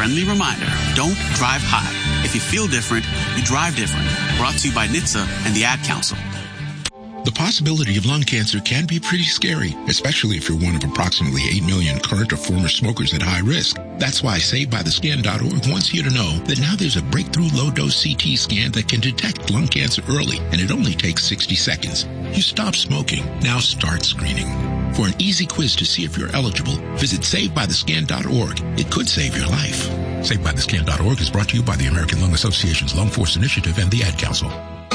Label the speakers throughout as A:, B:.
A: friendly reminder, don't drive high. If you feel different, you drive different. Brought to you by NHTSA and the Ad Council.
B: The possibility of lung cancer can be pretty scary, especially if you're one of approximately 8 million current or former smokers at high risk. That's why SaveByTheScan.org wants you to know that now there's a breakthrough low-dose CT scan that can detect lung cancer early, and it only takes 60 seconds. You stop smoking. Now start screening. For an easy quiz to see if you're eligible, visit SaveByTheScan.org. It could save your life. SaveByTheScan.org is brought to you by the American Lung Association's Lung Force Initiative and the Ad Council.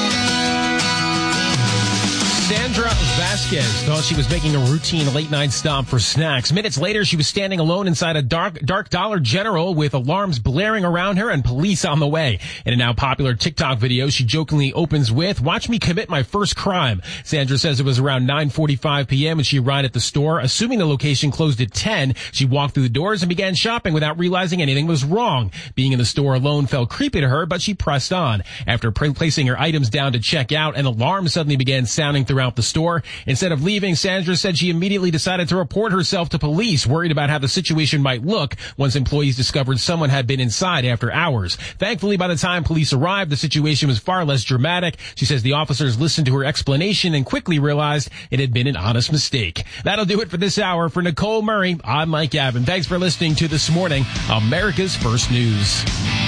C: Sandra Vasquez thought she was making a routine late-night stop for snacks. Minutes later, she was standing alone inside a dark Dollar General with alarms blaring around her and police on the way. In a now popular TikTok video, she jokingly opens with, "Watch me commit my first crime." Sandra says it was around 9:45 p.m. when she arrived at the store. Assuming the location closed at 10, she walked through the doors and began shopping without realizing anything was wrong. Being in the store alone felt creepy to her, but she pressed on. After placing her items down to check out, an alarm suddenly began sounding throughout the store. Instead of leaving, Sandra said she immediately decided to report herself to police, worried about how the situation might look once employees discovered someone had been inside after hours. Thankfully, by the time police arrived, the situation was far less dramatic. She says the officers listened to her explanation and quickly realized it had been an honest mistake. That'll do it for this hour. For Nicole Murray, I'm Mike Gavin. Thanks for listening to This Morning, America's First News.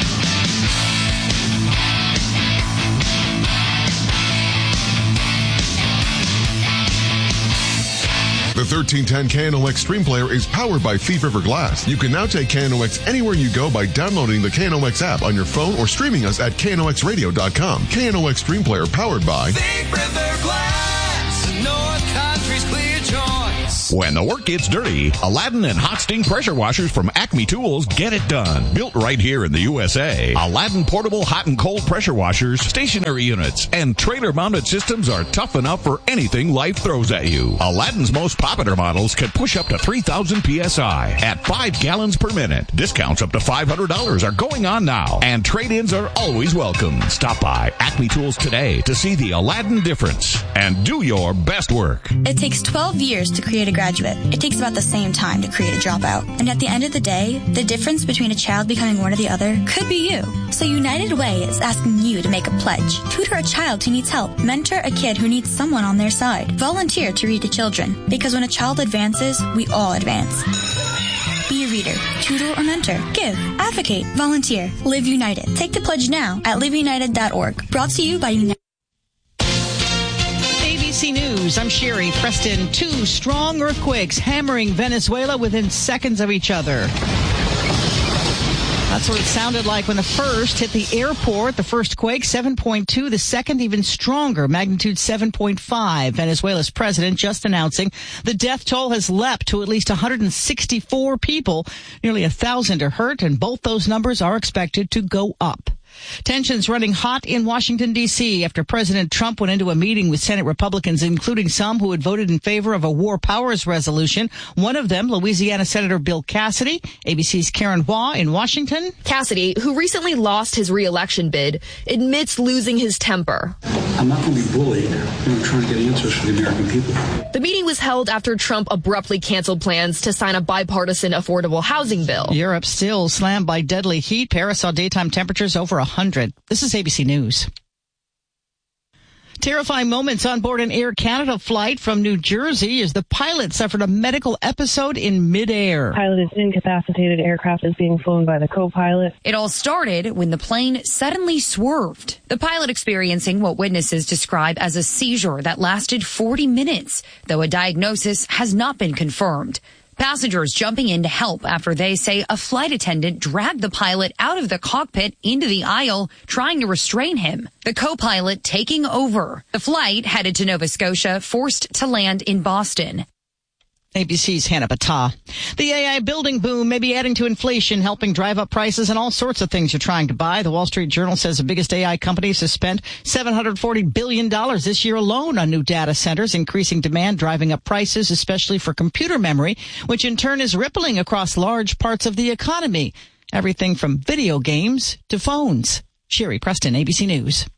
D: The 1310 KNOX Stream Player is powered by Thief River Glass. You can now take KNOX anywhere you go by downloading the KNOX app on your phone or streaming us at KNOXradio.com. KNOX Stream Player powered by
E: Thief River Glass, North Country's clear choice.
F: When the work gets dirty, Aladdin and Hot Sting pressure washers from Acme Tools get it done. Built right here in the USA. Aladdin portable hot and cold pressure washers, stationary units, and trailer-mounted systems are tough enough for anything life throws at you. Aladdin's most popular models can push up to 3,000 PSI at 5 gallons per minute. Discounts up to $500 are going on now, and trade-ins are always welcome. Stop by Acme Tools today to see the Aladdin difference and do your best work.
G: It takes 12 years to create a graduate. It takes about the same time to create a dropout. And at the end of the day, the difference between a child becoming one or the other could be you. So United Way is asking you to make a pledge. Tutor a child who needs help. Mentor a kid who needs someone on their side. Volunteer to read to children. Because when a child advances, we all advance. Be a reader, tutor, or mentor. Give, advocate, volunteer. Live United. Take the pledge now at liveunited.org. Brought to you by United.
H: ABC News, I'm Sherry Preston. 2 strong earthquakes hammering Venezuela within seconds of each other. That's what it sounded like when the first hit the airport. The first quake, 7.2. The second, even stronger, magnitude 7.5. Venezuela's president just announcing the death toll has leapt to at least 164 people. Nearly 1,000 are hurt, and both those numbers are expected to go up. Tensions running hot in Washington, D.C. after President Trump went into a meeting with Senate Republicans, including some who had voted in favor of a war powers resolution. One of them, Louisiana Senator Bill Cassidy. ABC's Karen Hua in Washington.
I: Cassidy, who recently lost his re-election bid, admits losing his temper.
J: I'm not going to be bullied. I'm trying to get answers for the American people.
I: The meeting was held after Trump abruptly canceled plans to sign a bipartisan affordable housing bill.
H: Europe still slammed by deadly heat. Paris saw daytime temperatures over 100. This is ABC News. Terrifying moments on board an Air Canada flight from New Jersey as the pilot suffered a medical episode in midair.
K: Pilot is incapacitated. Aircraft is being flown by the co-pilot.
L: It all started when the plane suddenly swerved. The pilot experiencing what witnesses describe as a seizure that lasted 40 minutes, though a diagnosis has not been confirmed. Passengers jumping in to help after they say a flight attendant dragged the pilot out of the cockpit into the aisle, trying to restrain him. The co-pilot taking over. The flight, headed to Nova Scotia, forced to land in Boston.
H: ABC's Hannah Battah. The AI building boom may be adding to inflation, helping drive up prices and all sorts of things you're trying to buy. The Wall Street Journal says the biggest AI companies have spent $740 billion this year alone on new data centers, increasing demand, driving up prices, especially for computer memory, which in turn is rippling across large parts of the economy. Everything from video games to phones. Sherry Preston, ABC News.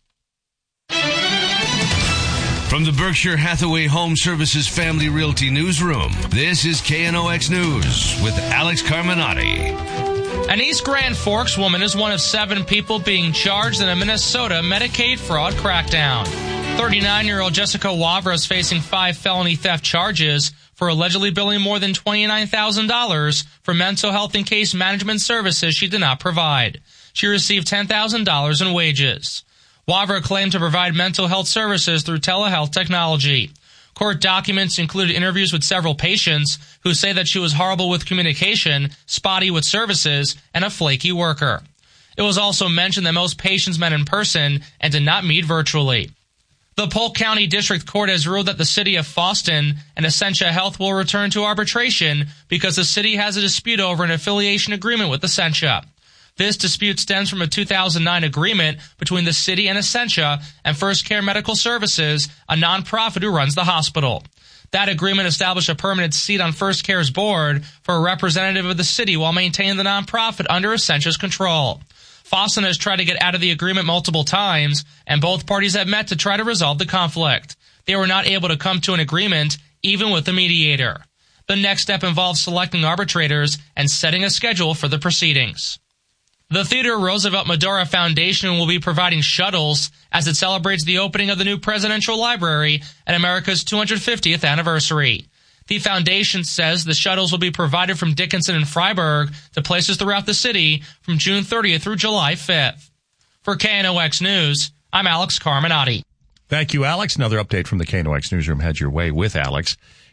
M: From the Berkshire Hathaway Home Services Family Realty Newsroom, this is KNOX News with Alex Carminati.
N: An East Grand Forks woman is one of 7 people being charged in a Minnesota Medicaid fraud crackdown. 39-year-old Jessica Wavra is facing 5 felony theft charges for allegedly billing more than $29,000 for mental health and case management services she did not provide. She received $10,000 in wages. Wavra claimed to provide mental health services through telehealth technology. Court documents included interviews with several patients who say that she was horrible with communication, spotty with services, and a flaky worker. It was also mentioned that most patients met in person and did not meet virtually. The Polk County District Court has ruled that the city of Foston and Essentia Health will return to arbitration because the city has a dispute over an affiliation agreement with Essentia. This dispute stems from a 2009 agreement between the city and Essentia and First Care Medical Services, a nonprofit who runs the hospital. That agreement established a permanent seat on First Care's board for a representative of the city while maintaining the nonprofit under Essentia's control. Foston has tried to get out of the agreement multiple times, and both parties have met to try to resolve the conflict. They were not able to come to an agreement, even with the mediator. The next step involves selecting arbitrators and setting a schedule for the proceedings. The Theodore Roosevelt Medora Foundation will be providing shuttles as it celebrates the opening of the new Presidential Library at America's 250th anniversary. The foundation says the shuttles will be provided from Dickinson and Freiburg to places throughout the city from June 30th through July 5th. For KNOX News, I'm Alex Carminati.
O: Thank you, Alex. Another update from the KNOX Newsroom. Head your way with Alex.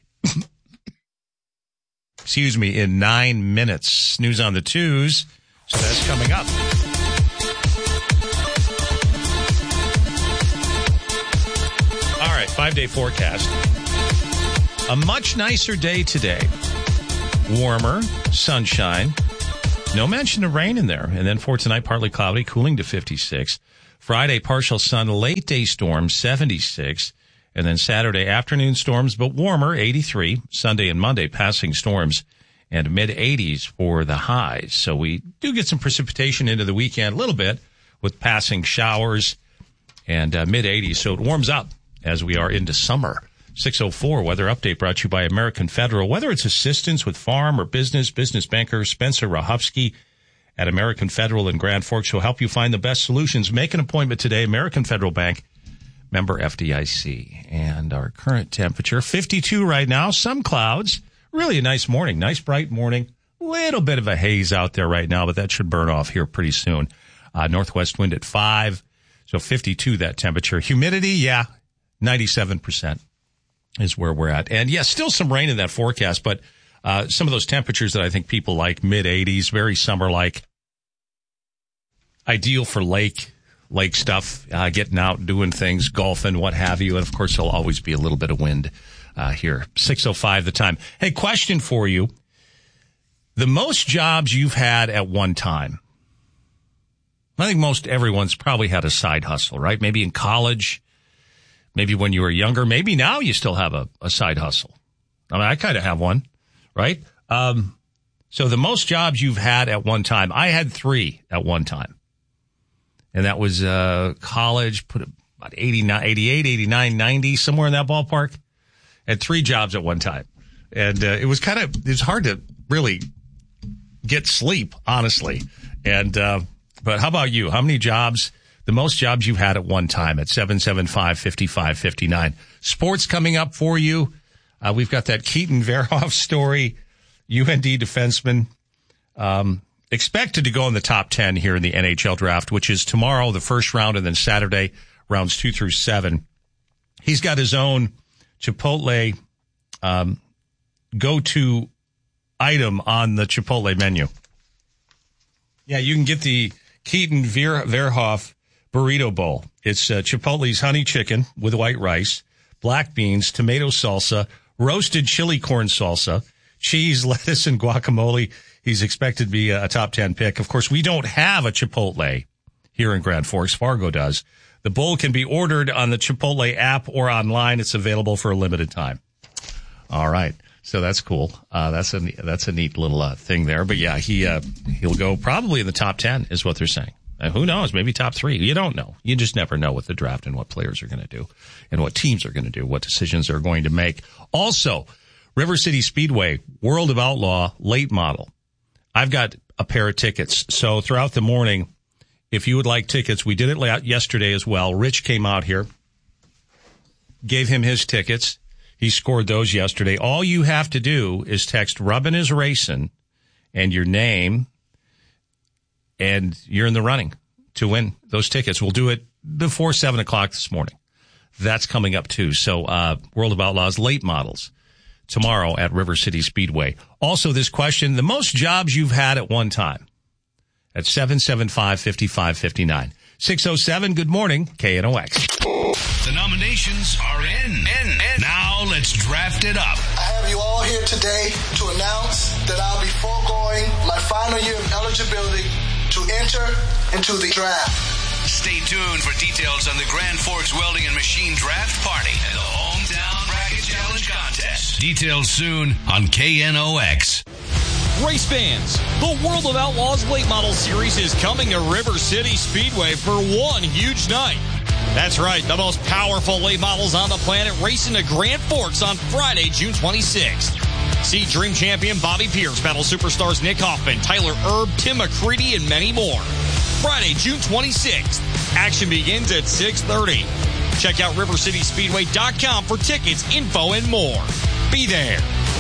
O: Excuse me, in 9 minutes. News on the twos. So that's coming up. All right, 5-day forecast. A much nicer day today. Warmer, sunshine. No mention of rain in there. And then for tonight, partly cloudy, cooling to 56. Friday, partial sun, late day storms, 76. And then Saturday, afternoon storms, but warmer, 83. Sunday and Monday, passing storms and mid-80s for the highs. So we do get some precipitation into the weekend a little bit with passing showers and mid-80s. So it warms up as we are into summer. 6:04 weather update brought to you by American Federal. Whether it's assistance with farm or business banker Spencer Rahofsky at American Federal in Grand Forks will help you find the best solutions. Make an appointment today. American Federal Bank, member FDIC. And our current temperature, 52 right now. Some clouds. Really a nice morning. Nice bright morning. Little bit of a haze out there right now, but that should burn off here pretty soon. Northwest wind at 5. So 52 that temperature. Humidity, 97%. Is where we're at. And yes, still some rain in that forecast, but some of those temperatures that I think people like, mid-80s, very summer-like. Ideal for lake stuff, getting out, doing things, golfing, what have you. And, of course, there'll always be a little bit of wind here. 6:05 the time. Hey, question for you. The most jobs you've had at one time. I think most everyone's probably had a side hustle, right? Maybe in college. Maybe when you were younger. Maybe now you still have a side hustle. I mean, I kind of have one, right? So the most jobs you've had at one time. I had 3 at one time. And that was college, put about 89, 88, 89, 90, somewhere in that ballpark. Had 3 jobs at one time. And it was hard to really get sleep, honestly. And but how about you? How many jobs? The most jobs you've had at one time at 775-5559. Sports coming up for you. We've got that Keaton Verhoff story. UND defenseman expected to go in the top 10 here in the NHL draft, which is tomorrow, the first round, and then Saturday, rounds 2 through 7. He's got his own Chipotle go-to item on the Chipotle menu. Yeah, you can get the Keaton Verhoff burrito bowl. It's Chipotle's honey chicken with white rice, black beans, tomato salsa, roasted chili corn salsa, cheese, lettuce, and guacamole. He's expected to be a top 10 pick. Of course, we don't have a Chipotle here in Grand Forks. Fargo does. The bowl can be ordered on the Chipotle app or online. It's available for a limited time. All right. So that's cool. That's a neat little thing there. But yeah, he'll go probably in the top 10 is what they're saying. Who knows? Maybe top 3. You don't know. You just never know with the draft and what players are going to do and what teams are going to do, what decisions they're going to make. Also, River City Speedway, World of Outlaw, late model. I've got a pair of tickets. So throughout the morning, if you would like tickets, we did it yesterday as well. Rich came out here, gave him his tickets. He scored those yesterday. All you have to do is text Rubbin' is Racing and your name, and you're in the running to win those tickets. We'll do it before 7 o'clock this morning. That's coming up too. So, World of Outlaws late models tomorrow at River City Speedway. Also, this question, the most jobs you've had at one time, at 775-5559. 607, good morning, KNOX.
P: The nominations are in. Now let's draft it up.
Q: I have you all here today to announce that I'll be foregoing my final year of eligibility to enter into the draft.
P: Stay tuned for details on the Grand Forks Welding and Machine Draft Party and the Hometown Bracket Challenge Contest. Details soon on KNOX.
R: Race fans, the World of Outlaws Late Model Series is coming to River City Speedway for one huge night. That's right, the most powerful late models on the planet racing to Grand Forks on Friday, June 26th. See Dream Champion Bobby Pierce battle superstars Nick Hoffman, Tyler Erb, Tim McCready, and many more. Friday, June 26th. Action begins at 6:30. Check out RiverCitySpeedway.com for tickets, info, and more. Be there.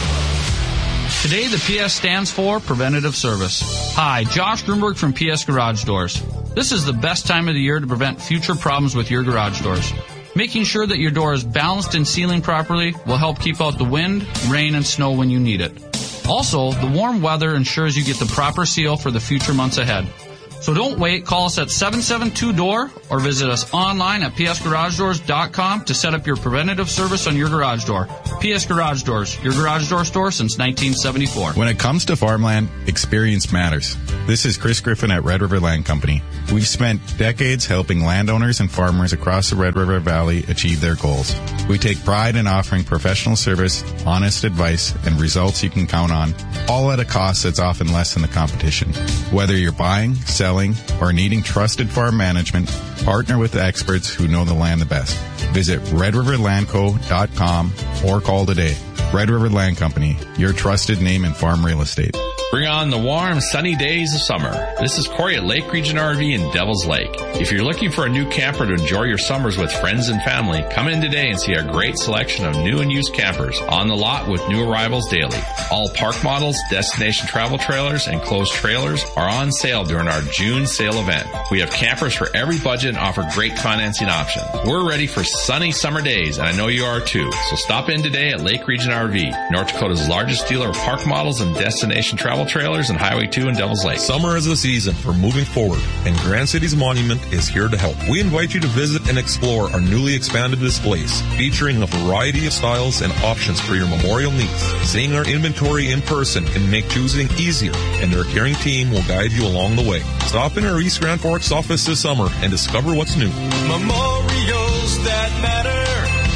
S: Today, the PS stands for Preventative Service. Hi, Josh Grunberg from PS Garage Doors. This is the best time of the year to prevent future problems with your garage doors. Making sure that your door is balanced and sealing properly will help keep out the wind, rain, and snow when you need it. Also, the warm weather ensures you get the proper seal for the future months ahead. So don't wait. Call us at 772-DOOR or visit us online at psgaragedoors.com to set up your preventative service on your garage door. PS Garage Doors, your garage door store since 1974.
T: When it comes to farmland, experience matters. This is Chris Griffin at Red River Land Company. We've spent decades helping landowners and farmers across the Red River Valley achieve their goals. We take pride in offering professional service, honest advice, and results you can count on, all at a cost that's often less than the competition. Whether you're buying, selling, or needing trusted farm management, partner with the experts who know the land the best. Visit redriverlandco.com or call today. Red River Land Company, your trusted name in farm real estate.
U: Bring on the warm, sunny days of summer. This is Corey at Lake Region RV in Devil's Lake. If you're looking for a new camper to enjoy your summers with friends and family, come in today and see our great selection of new and used campers on the lot with new arrivals daily. All park models, destination travel trailers, and closed trailers are on sale during our June sale event. We have campers for every budget and offer great financing options. We're ready for sunny summer days, and I know you are too. So stop in today at Lake Region RV, North Dakota's largest dealer of park models and destination travel trailers and Highway 2 in Devil's Lake.
V: Summer is the season for moving forward, and Grand Cities Monument is here to help. We invite you to visit and explore our newly expanded displays, featuring a variety of styles and options for your memorial needs. Seeing our inventory in person can make choosing easier, and our caring team will guide you along the way. Stop in our East Grand Forks office this summer and discover what's new.
E: Memorials that matter.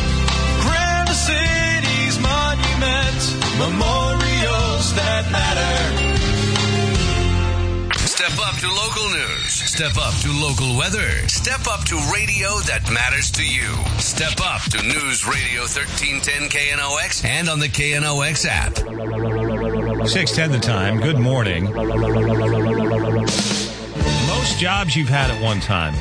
E: Grand Cities Monument. Memorials that matter.
P: Step up to local news. Step up to local weather. Step up to radio that matters to you. Step up to News Radio 1310 KNOX and on the KNOX app.
O: 6:10 the time. Good morning. Most jobs you've had at one time.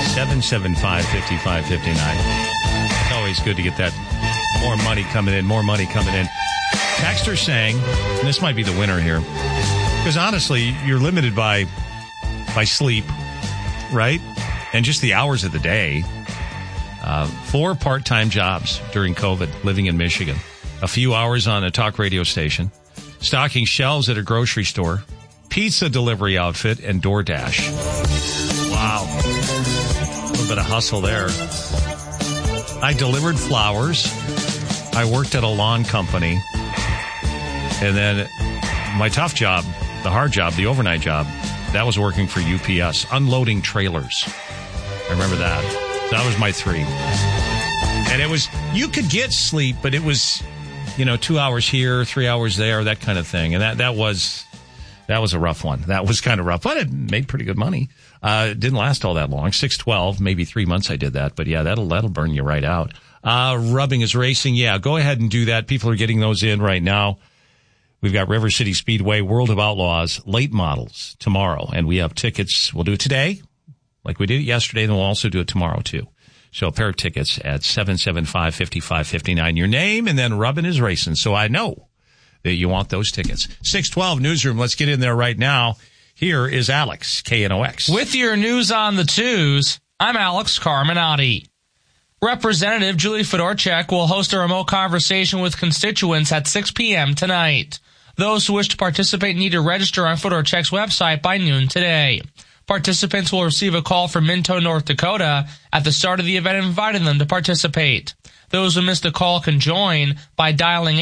O: 775-5559. It's always good to get that more money coming in. Texter saying, and this might be the winner here, because honestly, you're limited by sleep, right? And just the hours of the day. 4 part-time jobs during COVID, living in Michigan. A few hours on a talk radio station. Stocking shelves at a grocery store. Pizza delivery outfit and DoorDash. Wow. A little bit of hustle there. I delivered flowers. I worked at a lawn company. And then my tough job, the hard job, the overnight job, that was working for UPS, unloading trailers. I remember that. That was my 3. And it was, you could get sleep, but it was, 2 hours here, 3 hours there, that kind of thing. And that was a rough one. That was kind of rough, but it made pretty good money. It didn't last all that long. 6-12, maybe 3 months I did that. But yeah, that'll burn you right out. Rubbing is Racing. Yeah, go ahead and do that. People are getting those in right now. We've got River City Speedway, World of Outlaws, late models tomorrow. And we have tickets. We'll do it today, like we did it yesterday, and we'll also do it tomorrow, too. So a pair of tickets at 775-5559. Your name, and then Rubbin is Racing. So I know that you want those tickets. 612 Newsroom. Let's get in there right now. Here is Alex, KNOX.
N: With your news on the twos, I'm Alex Carminati. Representative Julie Fedorchak will host a remote conversation with constituents at 6 p.m. tonight. Those who wish to participate need to register on Fedorchak's website by noon today. Participants will receive a call from Minto, North Dakota at the start of the event inviting them to participate. Those who missed the call can join by dialing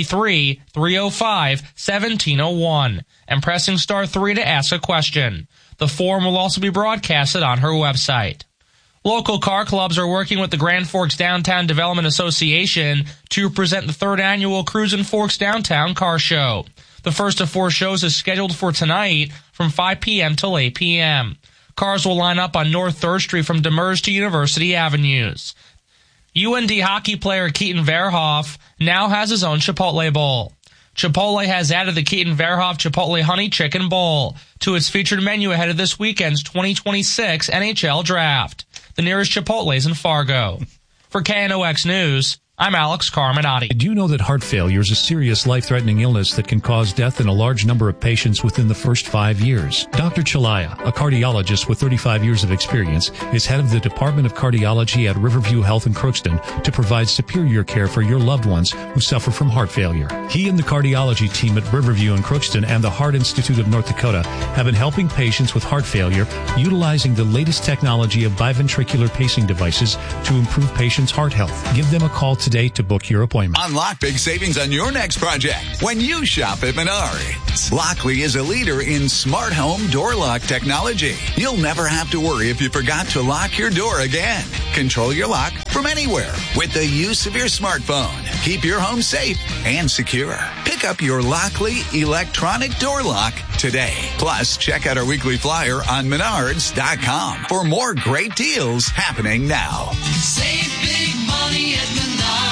N: 833-305-1701 and pressing star 3 to ask a question. The forum will also be broadcasted on her website. Local car clubs are working with the Grand Forks Downtown Development Association to present the third annual Cruisin' Forks Downtown Car Show. The first of 4 shows is scheduled for tonight from 5 p.m. till 8 p.m. Cars will line up on North 3rd Street from Demers to University Avenues. UND hockey player Keaton Verhoff now has his own Chipotle Bowl. Chipotle has added the Keaton Verhoff Chipotle Honey Chicken Bowl to its featured menu ahead of this weekend's 2026 NHL Draft. The nearest Chipotle is in Fargo. For KNOX News, I'm Alex Carminati.
A: Do you know that heart failure is a serious life-threatening illness that can cause death in a large number of patients within the first 5 years? Dr. Chalaya, a cardiologist with 35 years of experience, is head of the Department of Cardiology at Riverview Health in Crookston to provide superior care for your loved ones who suffer from heart failure. He and the cardiology team at Riverview in Crookston and the Heart Institute of North Dakota have been helping patients with heart failure utilizing the latest technology of biventricular pacing devices to improve patients' heart health. Give them a call today to book your appointment.
B: Unlock big savings on your next project when you shop at Menards. Lockley is a leader in smart home door lock technology. You'll never have to worry if you forgot to lock your door again. Control your lock from anywhere with the use of your smartphone. Keep your home safe and secure. Pick up your Lockley electronic door lock today. Plus, check out our weekly flyer on Menards.com for more great deals happening now.
E: Save big money at Menards.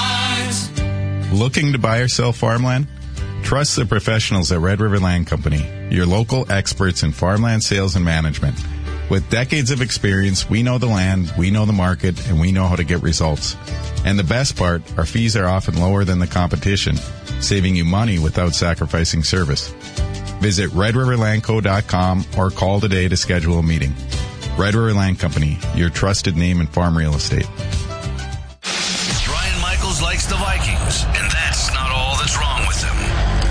T: Looking to buy or sell farmland? Trust the professionals at Red River Land Company, your local experts in farmland sales and management. With decades of experience, we know the land, we know the market, and we know how to get results. And the best part, our fees are often lower than the competition, saving you money without sacrificing service. Visit redriverlandco.com or call today to schedule a meeting. Red River Land Company, your trusted name in farm real estate.
P: Brian Michaels likes the Vikings, and that's not all that's wrong with them.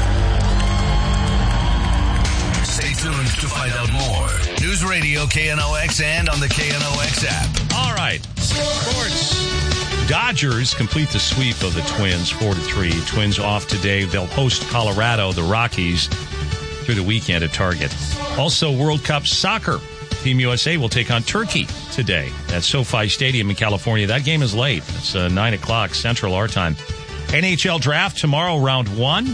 P: Stay tuned to find out more. News Radio KNOX and on the KNOX app.
O: All right. Sports. Dodgers complete the sweep of the Twins 4-3. Twins off today. They'll host Colorado, the Rockies, through the weekend at Target. Also, World Cup soccer. Team USA will take on Turkey today at SoFi Stadium in California. That game is late. It's 9 o'clock Central our time. NHL Draft tomorrow, round 1.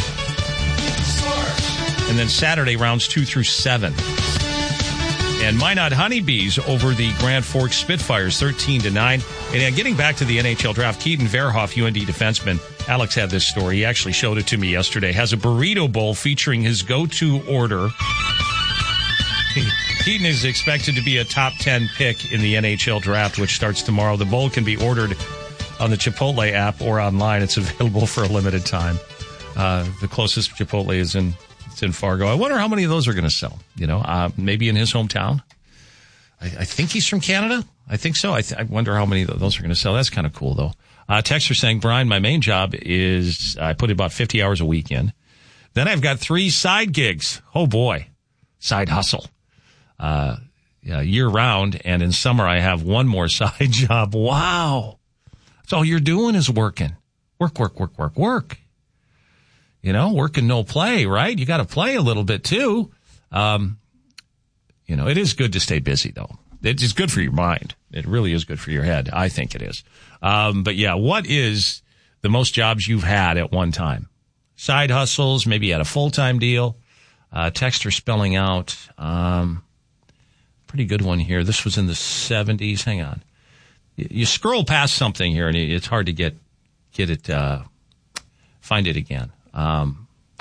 O: And then Saturday, rounds 2 through 7. And Minot Honeybees over the Grand Forks Spitfires, 13-9. And getting back to the NHL Draft, Keaton Verhoff, UND defenseman, Alex had this story. He actually showed it to me yesterday. Has a burrito bowl featuring his go-to order. Keaton is expected to be a top 10 pick in the NHL Draft, which starts tomorrow. The bowl can be ordered on the Chipotle app or online. It's available for a limited time. The closest Chipotle is in Fargo. I wonder how many of those are going to sell. You know, maybe in his hometown. I think he's from Canada. I think so. I wonder how many of those are going to sell. That's kind of cool, though. Texter saying, Brian, my main job is I put about 50 hours a week in. Then I've got 3 side gigs. Oh, boy. Side hustle. Year round. And in summer, I have 1 more side job. Wow. That's all you're doing is working. Work. You know, work and no play, right? You got to play a little bit too. You know, it is good to stay busy though. It's good for your mind. It really is good for your head. I think it is. But yeah, what is the most jobs you've had at one time? Side hustles, maybe you had a full-time deal. Texter spelling out, pretty good one here. This was in the 70s. Hang on. You scroll past something here and it's hard to get it, find it again.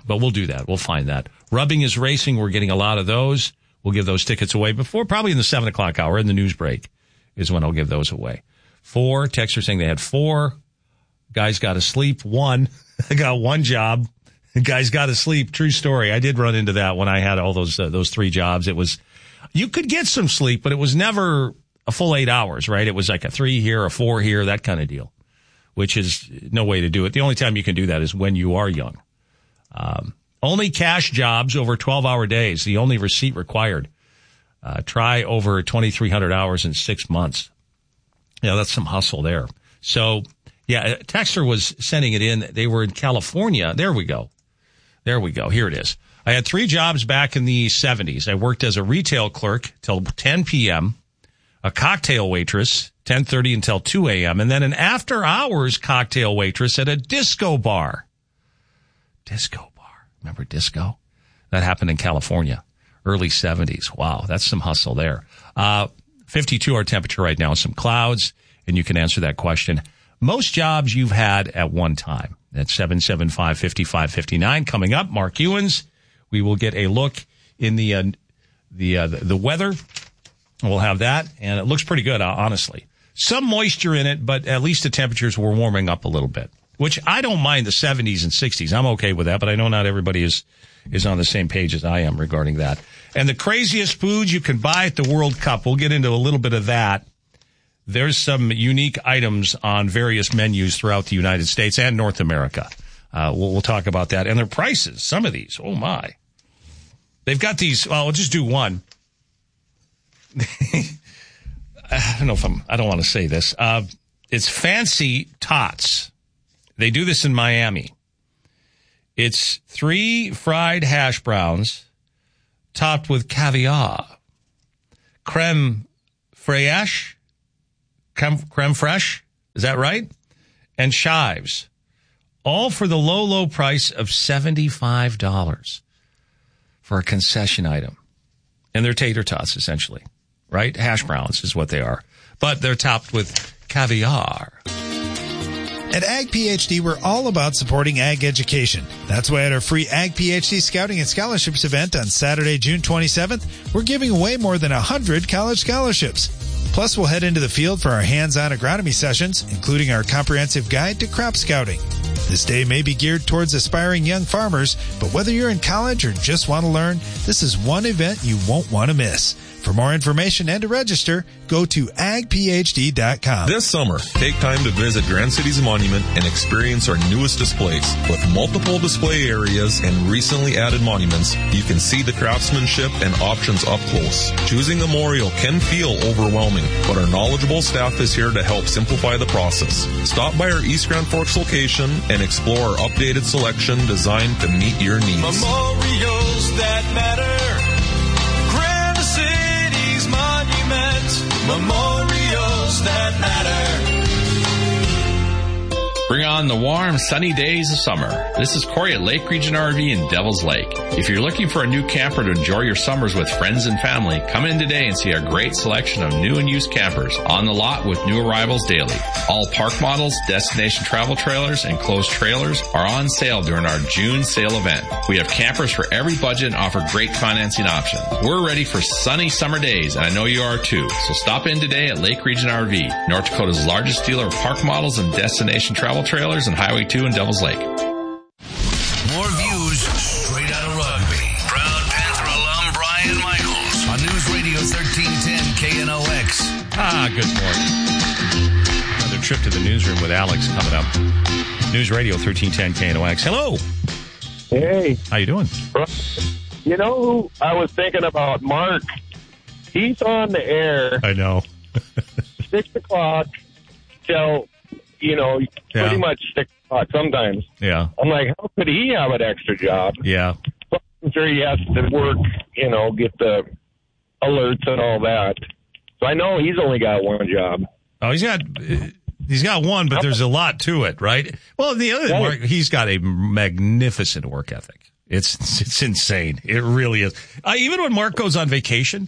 O: But we'll do that. We'll find that. Rubbing is Racing. We're getting a lot of those. We'll give those tickets away before, probably in the 7 o'clock hour in the news break is when I'll give those away. 4 texters saying they had 4. Guys got to sleep. 1. I got 1 job. Guys got to sleep. True story. I did run into that when I had all those 3 jobs. It was, you could get some sleep, but it was never a full 8 hours, right? It was like a 3 here, a 4 here, that kind of deal, which is no way to do it. The only time you can do that is when you are young. Only cash jobs over 12-hour days. The only receipt required. Try over 2,300 hours in 6 months. Yeah, that's some hustle there. So, yeah, a texter was sending it in. They were in California. There we go. Here it is. I had 3 jobs back in the 70s. I worked as a retail clerk till 10 p.m., a cocktail waitress, 10:30 until 2 a.m., and then an after-hours cocktail waitress at a disco bar. Disco bar. Remember disco? That happened in California, early 70s. Wow, that's some hustle there. 52 our temperature right now, some clouds, and you can answer that question. Most jobs you've had at one time. That's 775-5559. Coming up, Mark Ewens. We will get a look in the weather. We'll have that, and it looks pretty good, honestly. Some moisture in it, but at least the temperatures were warming up a little bit, which I don't mind the 70s and 60s. I'm okay with that, but I know not everybody is on the same page as I am regarding that. And the craziest foods you can buy at the World Cup. We'll get into a little bit of that. There's some unique items on various menus throughout the United States and North America. We'll talk about that. And their prices, some of these, oh my. They've got these, well, I'll just do one. I don't know if I don't want to say this. It's Fancy Tots. They do this in Miami. It's 3 fried hash browns topped with caviar, creme fraiche, creme fraiche, is that right? And chives, all for the low price of $75 for a concession item. And they're tater tots, essentially, right? Hash browns is what they are. But they're topped with caviar.
C: At Ag PhD, we're all about supporting ag education. That's why at our free Ag PhD Scouting and Scholarships event on Saturday, June 27th, we're giving away more than 100 college scholarships. Plus, we'll head into the field for our hands-on agronomy sessions, including our comprehensive guide to crop scouting. This day may be geared towards aspiring young farmers, but whether you're in college or just want to learn, this is one event you won't want to miss. For more information and to register, go to agphd.com.
V: This summer, take time to visit Grand Cities Monument and experience our newest displays. With multiple display areas and recently added monuments, you can see the craftsmanship and options up close. Choosing a memorial can feel overwhelming, but our knowledgeable staff is here to help simplify the process. Stop by our East Grand Forks location and explore our updated selection designed to meet your needs.
E: Memorials that matter. Memorials that matter.
U: Bring on the warm, sunny days of summer. This is Corey at Lake Region RV in Devil's Lake. If you're looking for a new camper to enjoy your summers with friends and family, come in today and see our great selection of new and used campers on the lot with new arrivals daily. All park models, destination travel trailers, and closed trailers are on sale during our June sale event. We have campers for every budget and offer great financing options. We're ready for sunny summer days, and I know you are too. So stop in today at Lake Region RV, North Dakota's largest dealer of park models and destination travel trailers, and Highway 2 in Devil's Lake.
P: More views straight out of rugby. Proud Panther alum Brian Michaels on News Radio 1310 KNOX.
O: Good morning. Another trip to the newsroom with Alex coming up. News Radio 1310 KNOX. Hello.
D: Hey.
O: How you doing?
D: You know who I was thinking about? Mark. He's on the air.
O: I know.
D: 6 o'clock till, pretty much 6 o'clock sometimes.
O: Yeah.
D: I'm like, how could he have an extra job?
O: Yeah.
D: But I'm sure he has to work, get the alerts and all that. So I know he's only got one job.
O: Oh, he's got one, but there's a lot to it, right? Well, the other Mark, he's got a magnificent work ethic. It's insane. It really is. Even when Mark goes on vacation,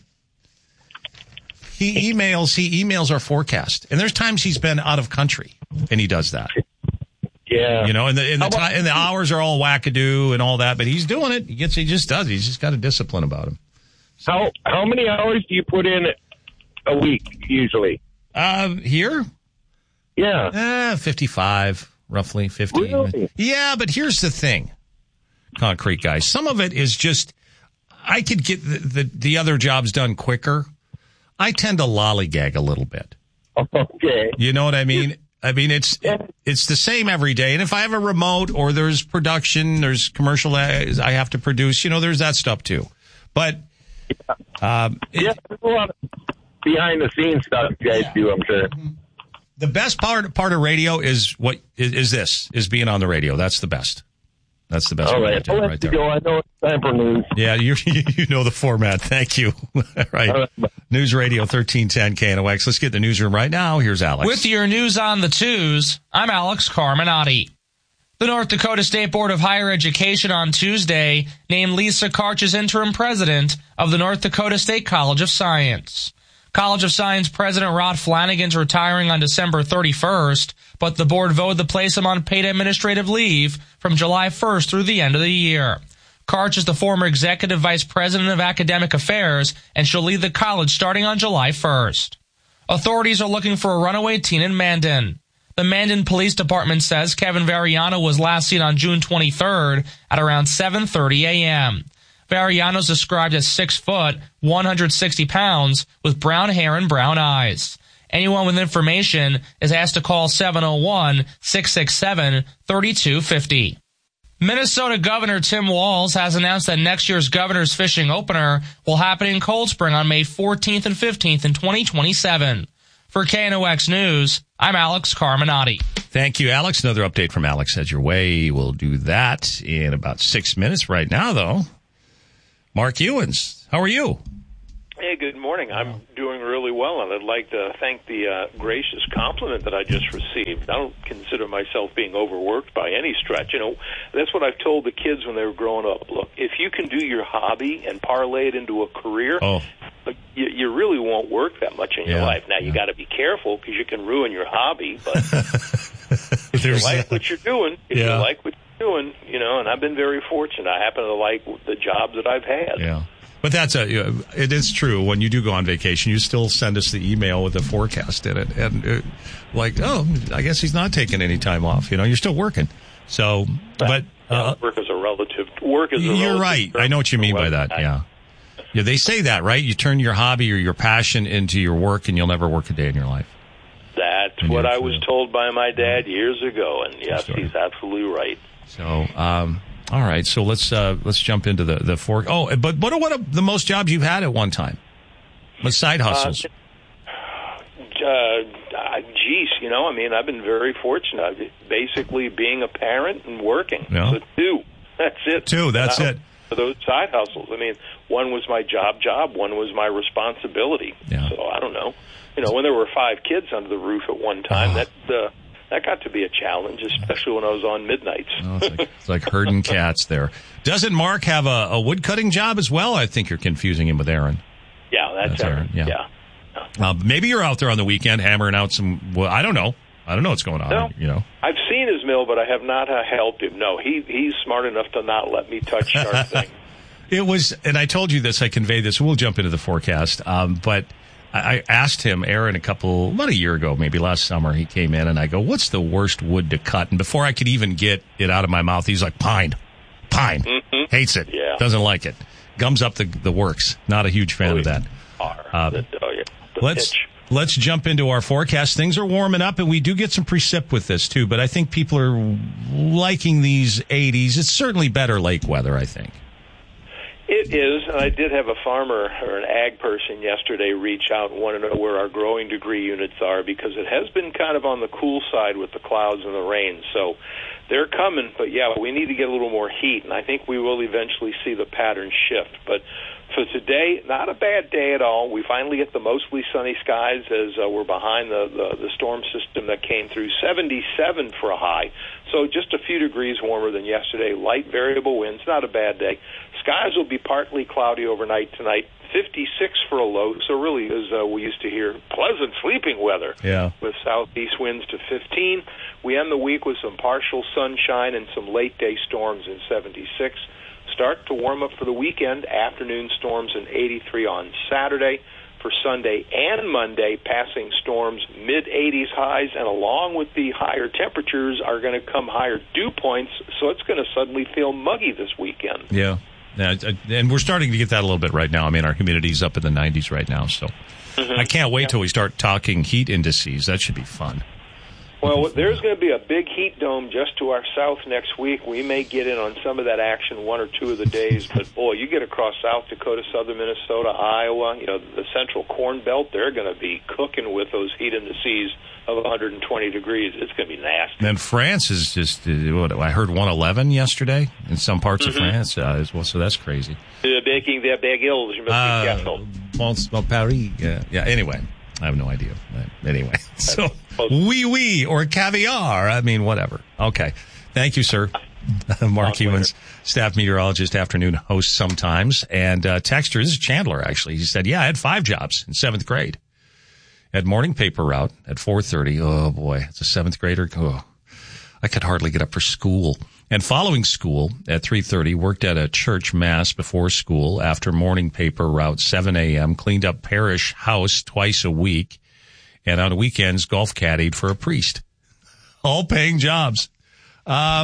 O: he emails our forecast. And there's times he's been out of country, and he does that. You know, and the hours are all wackadoo and all that, but he's doing it. He just does. He's just got a discipline about him.
D: How many hours do you put in a week usually?
O: Here?
D: Yeah.
O: 55, roughly 50.
D: Really?
O: Yeah, but here's the thing, Concrete Guy. Some of it is just, I could get the other jobs done quicker. I tend to lollygag a little bit.
D: Okay.
O: You know what I mean? I mean, it's the same every day. And if I have a remote or there's production, there's commercial I have to produce, you know, there's that stuff too. But,
D: there's a lot of behind the scenes stuff you guys do, I'm sure.
O: The best part of radio is is being on the radio. That's the best. That's the best.
D: All right. I'll let you go. I know it's time for news.
O: Yeah, you know the format. Thank you. All right. News Radio 1310 KNOX. Let's get the newsroom right now. Here's Alex.
N: With your news on the twos, I'm Alex Carminati. The North Dakota State Board of Higher Education on Tuesday named Lisa Karch as interim president of the North Dakota State College of Science. College of Science President Rod Flanagan's retiring on December 31st, but the board voted to place him on paid administrative leave from July 1st through the end of the year. Karch is the former executive vice president of academic affairs, and she'll lead the college starting on July 1st. Authorities are looking for a runaway teen in Mandan. The Mandan Police Department says Kevin Variano was last seen on June 23rd at around 7:30 a.m. Variano's described as 6 foot, 160 pounds, with brown hair and brown eyes. Anyone with information is asked to call 701-667-3250. Minnesota Governor Tim Walz has announced that next year's Governor's Fishing Opener will happen in Cold Spring on May 14th and 15th in 2027. For KNOX News, I'm Alex Carminati.
O: Thank you, Alex. Another update from Alex heads your way. We'll do that in about 6 minutes. Right now, though, Mark Ewens, how are you?
F: Hey, good morning. I'm doing really well, and I'd like to thank the gracious compliment that I just received. I don't consider myself being overworked by any stretch. You know, that's what I've told the kids when they were growing up. Look, if you can do your hobby and parlay it into a career, you really won't work that much in your life. Now, you got to be careful because you can ruin your hobby, but if you like what you're doing, you know, and I've been very fortunate. I happen to like the jobs that I've had.
O: Yeah. But it is true. When you do go on vacation, you still send us the email with the forecast in it. And I guess he's not taking any time off. You know, you're still working. So, but
F: work is a relative.
O: You're right. I know what you mean by that. Yeah. Yeah. They say that, right? You turn your hobby or your passion into your work and you'll never work a day in your life.
F: That's what I was told by my dad years ago. And yes, he's absolutely right.
O: So, all right, so let's jump into the fork. Oh, but what are the most jobs you've had at one time? What side hustles?
F: Geez, you know, I mean, I've been very fortunate. Basically, being a parent and working.
O: Yeah.
F: So 2. That's it.
O: 2. That's it.
F: For those side hustles, I mean, one was my job. One was my responsibility.
O: Yeah.
F: So I don't know. You know, when there were 5 kids under the roof at one time, that got to be a challenge, especially when I was on midnights.
O: It's like herding cats there. Doesn't Mark have a wood cutting job as well? I think you're confusing him with Aaron.
F: Yeah, that's Aaron. Yeah.
O: Maybe you're out there on the weekend hammering out some. Well, I don't know. I don't know what's going on.
F: No,
O: you know,
F: I've seen his mill, but I have not helped him. No, he's smart enough to not let me touch sharp things.
O: It was, and I told you this. I conveyed this. We'll jump into the forecast, but. I asked him, Aaron, about a year ago, maybe last summer, he came in and I go, what's the worst wood to cut? And before I could even get it out of my mouth, he's like, pine. Mm-hmm. Hates it.
F: Yeah.
O: Doesn't like it. Gums up the works. Not a huge fan of that. Let's jump into our forecast. Things are warming up and we do get some precip with this too, but I think people are liking these 80s. It's certainly better lake weather, I think.
F: It is, and I did have a farmer or an ag person yesterday reach out and want to know where our growing degree units are because it has been kind of on the cool side with the clouds and the rain. So they're coming, but yeah, we need to get a little more heat, and I think we will eventually see the pattern shift. But for today, not a bad day at all. We finally get the mostly sunny skies as we're behind the storm system that came through. 77 for a high, so just a few degrees warmer than yesterday. Light variable winds, not a bad day. Skies will be partly cloudy overnight tonight. 56 for a low, so really, as we used to hear, pleasant sleeping weather.
O: Yeah.
F: With southeast winds to 15. We end the week with some partial sunshine and some late-day storms in 76. Start to warm up for the weekend. Afternoon storms in 83 on Saturday. For Sunday and Monday, passing storms, mid-80s highs, and along with the higher temperatures are going to come higher dew points, so it's going to suddenly feel muggy this weekend.
O: Yeah. And we're starting to get that a little bit right now. I mean, our humidity's up in the 90s right now, so I can't wait till we start talking heat indices. That should be fun.
F: Well, there's going to be a big heat dome just to our south next week. We may get in on some of that action one or two of the days, but boy, you get across South Dakota, southern Minnesota, Iowa, the central corn belt, they're going to be cooking with those heat indices of 120 degrees. It's going to be nasty.
O: And France is just, I heard 111 yesterday in some parts of France as well, so that's crazy.
F: They're baking their bagels. You must be careful.
O: Paris. Yeah, anyway. I have no idea. Anyway, so oui, or caviar. I mean, whatever. Okay. Thank you, sir. Mark Humans, staff meteorologist, afternoon host sometimes. And texter, this is Chandler, actually. He said, I had 5 jobs in 7th grade. Had morning paper route at 4:30. Oh, boy. It's a 7th grader. Oh, I could hardly get up for school. And following school at 3:30, worked at a church mass before school. After morning paper route, 7 a.m., cleaned up parish house twice a week. And on weekends, golf caddied for a priest. All paying jobs. I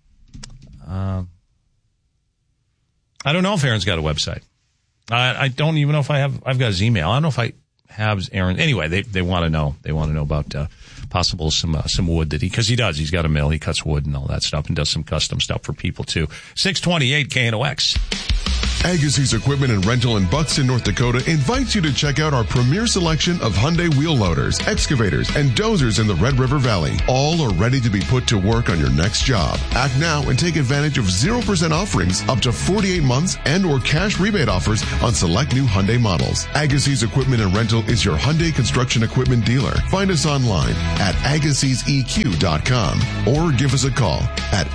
O: don't know if Aaron's got a website. I don't even know if I've got his email. I don't know if I have Aaron. Anyway, they want to know. They want to know about possible some wood that because he does. He's got a mill. He cuts wood and all that stuff and does some custom stuff for people too. 628 KNOX.
G: Agassiz Equipment and Rental in Buxton, North Dakota invites you to check out our premier selection of Hyundai wheel loaders, excavators, and dozers in the Red River Valley. All are ready to be put to work on your next job. Act now and take advantage of 0% offerings up to 48 months and or cash rebate offers on select new Hyundai models. Agassiz Equipment and Rental is your Hyundai construction equipment dealer. Find us online at AgassizEQ.com or give us a call at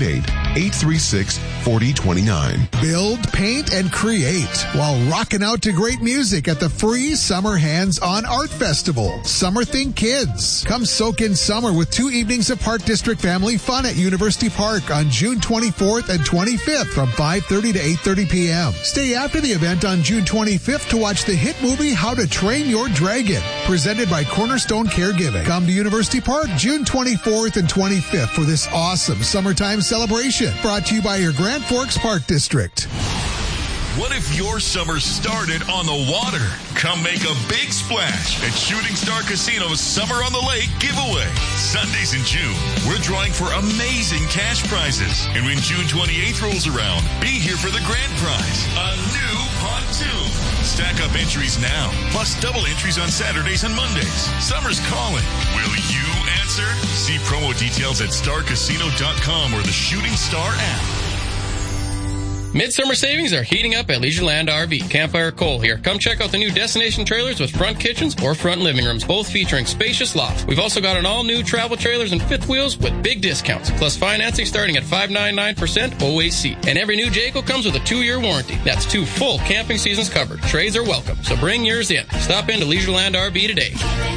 G: 888-836-4029.
J: Build, paint, and create while rocking out to great music at the free Summer Hands-On Art Festival. Summer Think Kids. Come soak in summer with 2 evenings of Park District family fun at University Park on June 24th and 25th from 5:30 to 8:30 p.m. Stay after the event on June 25th to watch the hit movie How to Train Your Dragon, presented by Cornerstone Caregiving. Come to University Park June 24th and 25th for this awesome summertime celebration. Brought to you by your Grand Forks Park District.
W: What if your summer started on the water? Come make a big splash at Shooting Star Casino's Summer on the Lake giveaway. Sundays in June, we're drawing for amazing cash prizes. And when June 28th rolls around, be here for the grand prize, a new pontoon. Stack up entries now, plus double entries on Saturdays and Mondays. Summer's calling. Will you answer? See promo details at starcasino.com or the Shooting Star app.
X: Midsummer savings are heating up at Leisureland RV. Campfire Cole here. Come check out the new destination trailers with front kitchens or front living rooms, both featuring spacious lofts. We've also got an all-new travel trailers and fifth wheels with big discounts, plus financing starting at 5.99% OAC. And every new Jayco comes with a 2-year warranty. That's 2 full camping seasons covered. Trays are welcome, so bring yours in. Stop into Leisureland RV today.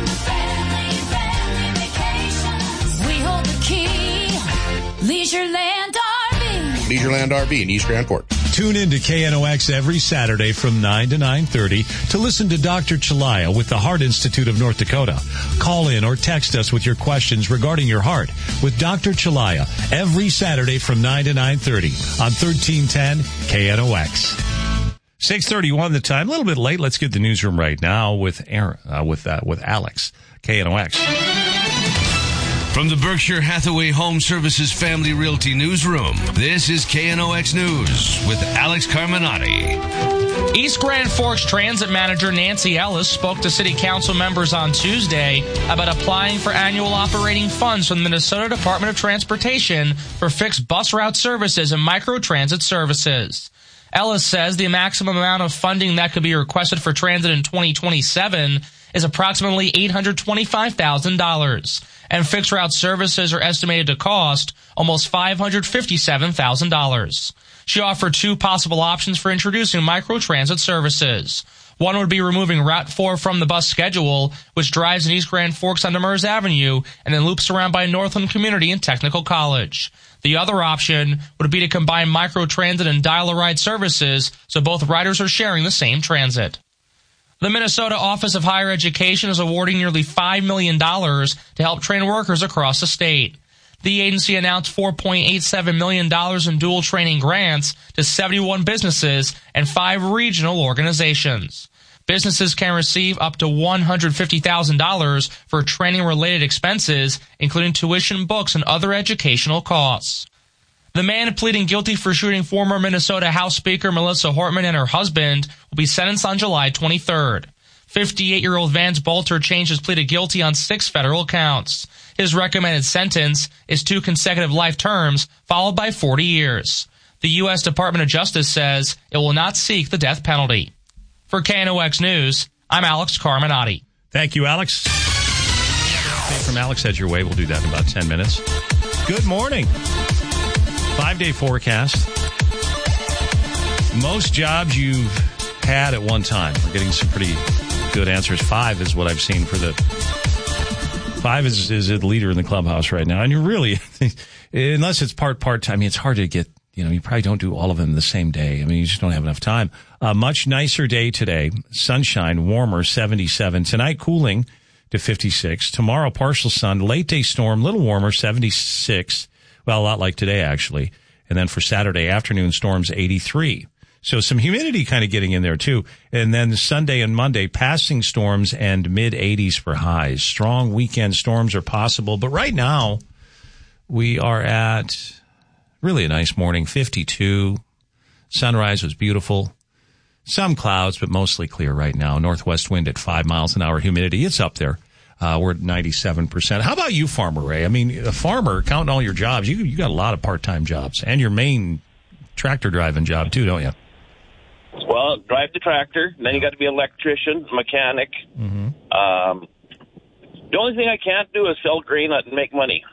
E: We hold the key. Leisureland RV.
Y: Leisureland RV in East Grand Forks.
A: Tune in to KNOX every Saturday from 9 to 9:30 to listen to Dr. Chalaya with the Heart Institute of North Dakota. Call in or text us with your questions regarding your heart with Dr. Chalaya every Saturday from 9 to 9:30 on 1310 KNOX. 6:31 the time. A little bit late. Let's get the newsroom right now with Aaron, with Alex, KNOX.
P: From the Berkshire Hathaway Home Services Family Realty Newsroom, this is KNOX News with Alex Carminati.
N: East Grand Forks Transit Manager Nancy Ellis spoke to City Council members on Tuesday about applying for annual operating funds from the Minnesota Department of Transportation for fixed bus route services and microtransit services. Ellis says the maximum amount of funding that could be requested for transit in 2027 is approximately $825,000, and fixed route services are estimated to cost almost $557,000. She offered 2 possible options for introducing microtransit services. One would be removing Route 4 from the bus schedule, which drives in East Grand Forks onto Mers Avenue and then loops around by Northland Community and Technical College. The other option would be to combine microtransit and dial-a-ride services so both riders are sharing the same transit. The Minnesota Office of Higher Education is awarding nearly $5 million to help train workers across the state. The agency announced $4.87 million in dual training grants to 71 businesses and 5 regional organizations. Businesses can receive up to $150,000 for training-related expenses, including tuition, books, and other educational costs. The man pleading guilty for shooting former Minnesota House Speaker Melissa Hortman and her husband will be sentenced on July 23rd. 58-year-old Vance Bolter changed his plea to guilty on 6 federal counts. His recommended sentence is 2 consecutive life terms, followed by 40 years. The U.S. Department of Justice says it will not seek the death penalty. For KNOX News, I'm Alex Carminati.
O: Thank you, Alex. From Alex heads your way. We'll do that in about 10 minutes. Good morning. 5-day forecast. Most jobs you've had at one time. We're getting some pretty good answers. 5 is what I've seen for the... 5 is the leader in the clubhouse right now. And you really, unless it's part-time, I mean, it's hard to get, you probably don't do all of them the same day. I mean, you just don't have enough time. A much nicer day today. Sunshine, warmer, 77. Tonight, cooling to 56. Tomorrow, partial sun. Late day storm, little warmer, 76. Well, a lot like today, actually. And then for Saturday afternoon, storms, 83. So some humidity kind of getting in there, too. And then Sunday and Monday, passing storms and mid-80s for highs. Strong weekend storms are possible. But right now, we are at really a nice morning, 52. Sunrise was beautiful. Some clouds, but mostly clear right now. Northwest wind at 5 miles an hour. Humidity, it's up there. We're at 97%. How about you, Farmer Ray? I mean, a farmer, counting all your jobs, you got a lot of part-time jobs. And your main tractor driving job, too, don't you?
H: Well, drive the tractor, and then you got to be an electrician, mechanic. Mm-hmm. The only thing I can't do is sell grain and make money.